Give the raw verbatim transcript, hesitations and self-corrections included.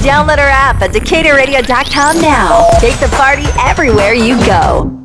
Download our app at Decatur Radio dot com now. Take the party everywhere you go.